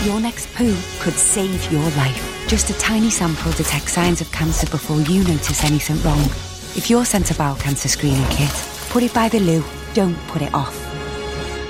Your next poo could save your life. Just a tiny sample detects signs of cancer before you notice anything wrong. If you're sent a bowel cancer screening kit, put it by the loo. Don't put it off.